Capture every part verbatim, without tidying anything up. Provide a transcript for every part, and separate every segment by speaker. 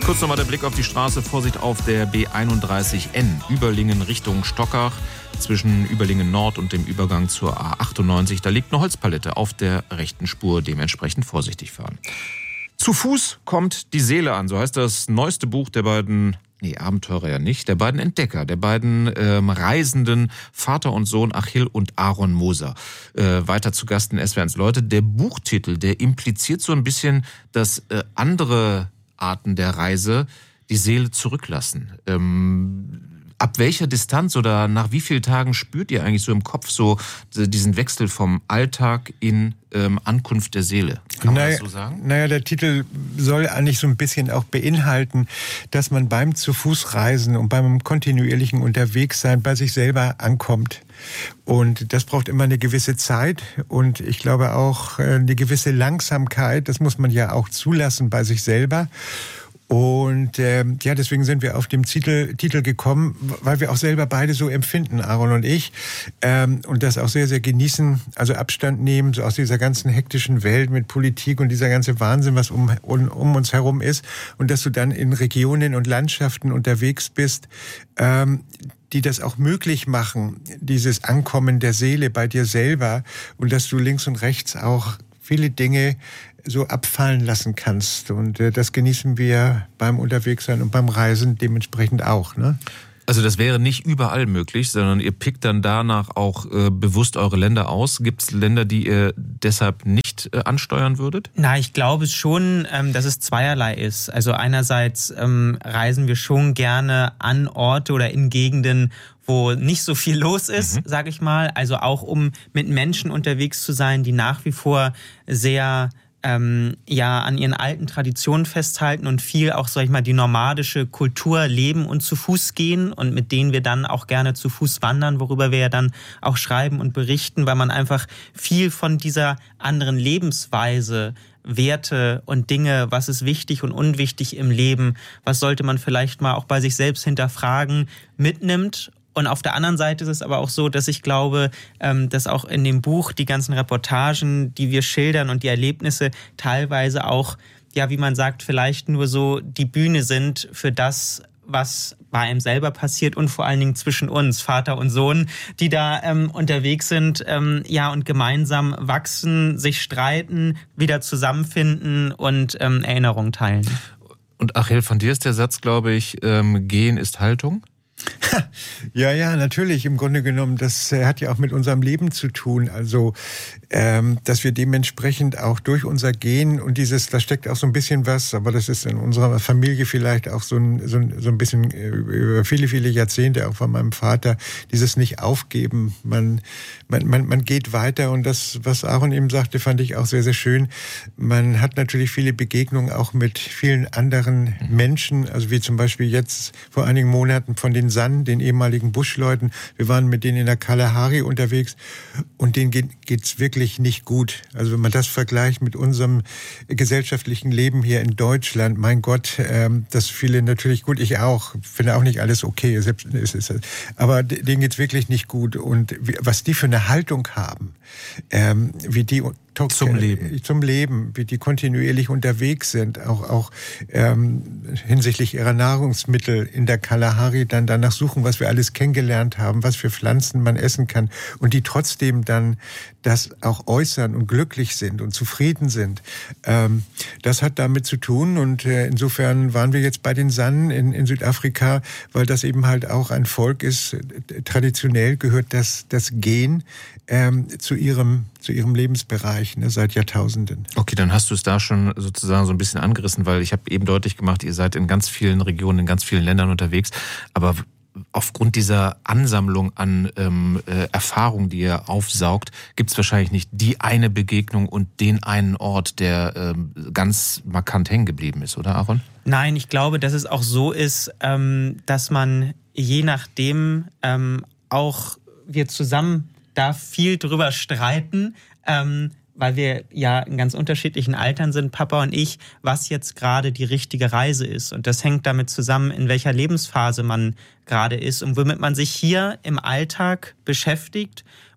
Speaker 1: Kurz nochmal der Blick auf die Straße. Vorsicht auf der B einunddreißig N. Überlingen Richtung Stockach. Zwischen Überlingen Nord und dem Übergang zur A achtundneunzig. Da liegt eine Holzpalette auf der rechten Spur. Dementsprechend vorsichtig fahren. Zu Fuß kommt die Seele an. So heißt das neueste Buch der beiden, nee, Abenteurer ja nicht, der beiden Entdecker, der beiden ähm, Reisenden, Vater und Sohn Achill und Aaron Moser. Äh, weiter zu Gast in S W R eins Leute. Der Buchtitel, der impliziert so ein bisschen, dass äh, andere Arten der Reise die Seele zurücklassen. Ähm, ab welcher Distanz oder nach wie vielen Tagen spürt ihr eigentlich so im Kopf so diesen Wechsel vom Alltag in ähm, Ankunft der Seele? Kann man
Speaker 2: naja,
Speaker 1: das so sagen?
Speaker 2: Naja, der Titel soll eigentlich so ein bisschen auch beinhalten, dass man beim Zu-Fuß-Reisen und beim kontinuierlichen Unterwegssein bei sich selber ankommt. Und das braucht immer eine gewisse Zeit und ich glaube auch eine gewisse Langsamkeit. Das muss man ja auch zulassen bei sich selber. Und äh, ja, deswegen sind wir auf den Titel, Titel gekommen, weil wir auch selber beide so empfinden, Aaron und ich, ähm, und das auch sehr, sehr genießen, also Abstand nehmen, so aus dieser ganzen hektischen Welt mit Politik und dieser ganze Wahnsinn, was um, um, um uns herum ist, und dass du dann in Regionen und Landschaften unterwegs bist, ähm, die das auch möglich machen, dieses Ankommen der Seele bei dir selber, und dass du links und rechts auch viele Dinge so abfallen lassen kannst. Und äh, das genießen wir beim Unterwegssein und beim Reisen dementsprechend auch, ne?
Speaker 1: Also das wäre nicht überall möglich, sondern ihr pickt dann danach auch äh, bewusst eure Länder aus. Gibt es Länder, die ihr deshalb nicht äh, ansteuern würdet?
Speaker 3: Na, ich glaube schon, ähm, dass es zweierlei ist. Also einerseits ähm, reisen wir schon gerne an Orte oder in Gegenden, wo nicht so viel los ist, mhm. sag ich mal. Also auch um mit Menschen unterwegs zu sein, die nach wie vor sehr ähm, ja an ihren alten Traditionen festhalten und viel auch, sag ich mal, die nomadische Kultur leben und zu Fuß gehen und mit denen wir dann auch gerne zu Fuß wandern, worüber wir ja dann auch schreiben und berichten, weil man einfach viel von dieser anderen Lebensweise, Werte und Dinge, was ist wichtig und unwichtig im Leben, was sollte man vielleicht mal auch bei sich selbst hinterfragen, mitnimmt. Und auf der anderen Seite ist es aber auch so, dass ich glaube, dass auch in dem Buch die ganzen Reportagen, die wir schildern und die Erlebnisse teilweise auch, ja, wie man sagt, vielleicht nur so die Bühne sind für das, was bei einem selber passiert und vor allen Dingen zwischen uns, Vater und Sohn, die da ähm, unterwegs sind, ähm, ja, und gemeinsam wachsen, sich streiten, wieder zusammenfinden und ähm, Erinnerungen teilen.
Speaker 1: Und Achill, von dir ist der Satz, glaube ich, ähm, Gehen ist Haltung?
Speaker 2: Ja, ja, natürlich. Im Grunde genommen, das hat ja auch mit unserem Leben zu tun. Also, ähm, dass wir dementsprechend auch durch unser Gehen und dieses, da steckt auch so ein bisschen was, aber das ist in unserer Familie vielleicht auch so ein, so ein, so ein bisschen über viele, viele Jahrzehnte, auch von meinem Vater, dieses Nicht-Aufgeben. Man, man, man, man geht weiter, und das, was Aaron eben sagte, fand ich auch sehr, sehr schön. Man hat natürlich viele Begegnungen auch mit vielen anderen Menschen, also wie zum Beispiel jetzt vor einigen Monaten von den San, den ehemaligen Buschleuten. Wir waren mit denen in der Kalahari unterwegs und denen geht, geht's wirklich nicht gut. Also wenn man das vergleicht mit unserem gesellschaftlichen Leben hier in Deutschland, mein Gott, ähm, das viele natürlich gut, ich auch, finde auch nicht alles okay, selbst, ist, ist, aber denen geht's wirklich nicht gut. Und wie, was die für eine Haltung haben, ähm, wie die
Speaker 1: zum Leben,
Speaker 2: zum Leben, wie die kontinuierlich unterwegs sind, auch auch ähm, hinsichtlich ihrer Nahrungsmittel in der Kalahari dann danach suchen, was wir alles kennengelernt haben, was für Pflanzen man essen kann, und die trotzdem dann das auch äußern und glücklich sind und zufrieden sind. Ähm, das hat damit zu tun, und äh, insofern waren wir jetzt bei den San in, in Südafrika, weil das eben halt auch ein Volk ist. Traditionell gehört das das Gehen ähm, zu ihrem zu ihrem Lebensbereich, ne, seit Jahrtausenden.
Speaker 1: Okay, dann hast du es da schon sozusagen so ein bisschen angerissen, weil ich habe eben deutlich gemacht, ihr seid in ganz vielen Regionen, in ganz vielen Ländern unterwegs, aber aufgrund dieser Ansammlung an ähm, äh, Erfahrungen, die ihr aufsaugt, gibt es wahrscheinlich nicht die eine Begegnung und den einen Ort, der ähm, ganz markant hängen geblieben ist, oder Aaron?
Speaker 3: Nein, ich glaube, dass es auch so ist, ähm, dass man je nachdem ähm, auch wir zusammen da viel drüber streiten, ähm, weil wir ja in ganz unterschiedlichen Altern sind, Papa und ich, was jetzt gerade die richtige Reise ist. Und das hängt damit zusammen, in welcher Lebensphase man gerade ist und womit man sich hier im Alltag beschäftigt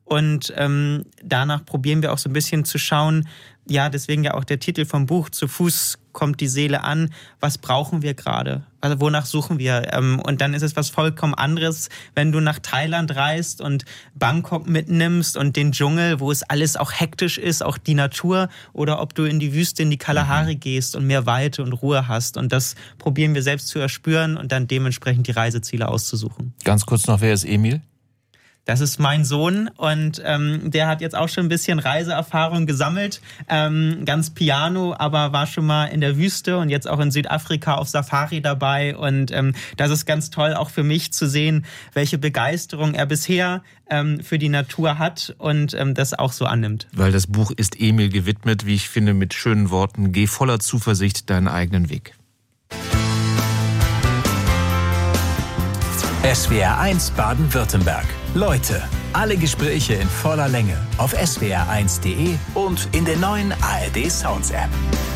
Speaker 3: Und ähm, danach probieren wir auch so ein bisschen zu schauen, ja, deswegen ja auch der Titel vom Buch, zu Fuß kommt die Seele an, was brauchen wir gerade? Also wonach suchen wir? Und dann ist es was vollkommen anderes, wenn du nach Thailand reist und Bangkok mitnimmst und den Dschungel, wo es alles auch hektisch ist, auch die Natur, oder ob du in die Wüste, in die Kalahari gehst und mehr Weite und Ruhe hast. Und das probieren wir selbst zu erspüren und dann dementsprechend die Reiseziele auszusuchen.
Speaker 1: Ganz kurz noch, wer ist Emil?
Speaker 3: Das ist mein Sohn und ähm, der hat jetzt auch schon ein bisschen Reiseerfahrung gesammelt, ähm, ganz piano, aber war schon mal in der Wüste und jetzt auch in Südafrika auf Safari dabei und ähm, das ist ganz toll auch für mich zu sehen, welche Begeisterung er bisher ähm, für die Natur hat und ähm, das auch so annimmt.
Speaker 1: Weil das Buch ist Emil gewidmet, wie ich finde, mit schönen Worten: Geh voller Zuversicht deinen eigenen Weg.
Speaker 4: S W R eins Baden-Württemberg. Leute, alle Gespräche in voller Länge auf S W R eins Punkt de und in der neuen A R D Sounds App.